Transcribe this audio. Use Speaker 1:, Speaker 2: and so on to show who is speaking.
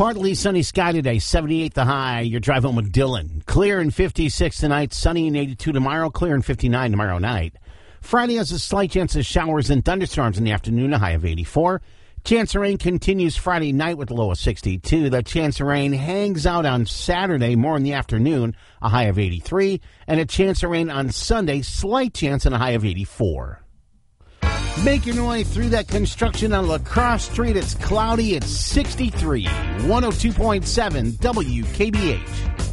Speaker 1: Partly sunny sky today, 78 the high. Your drive home with Dylan. Clear and 56 tonight, sunny and 82 tomorrow, clear and 59 tomorrow night. Friday has a slight chance of showers and thunderstorms in the afternoon, a high of 84. Chance of rain continues Friday night with a low of 62. The chance of rain hangs out on Saturday, more in the afternoon, a high of 83. And a chance of rain on Sunday, slight chance and a high of 84. Making your way through that construction on La Crosse Street. It's cloudy. It's 63. 102.7 WKBH.